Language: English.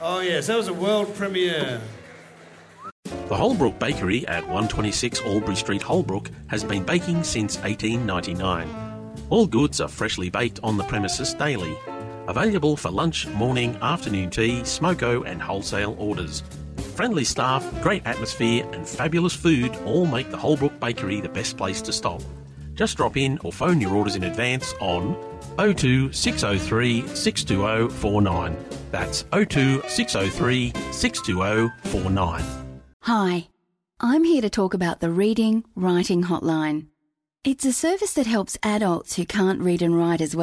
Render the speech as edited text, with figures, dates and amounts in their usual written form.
Oh yes, that was a world premiere. The Holbrook Bakery at 126 Albury Street, Holbrook, has been baking since 1899. All goods are freshly baked on the premises daily. Available for lunch, morning, afternoon tea, smoko and wholesale orders. Friendly staff, great atmosphere and fabulous food all make the Holbrook Bakery the best place to stop. Just drop in or phone your orders in advance on 02 603 620 49. That's 02 603 620 49. Hi, I'm here to talk about the Reading Writing Hotline. It's a service that helps adults who can't read and write as well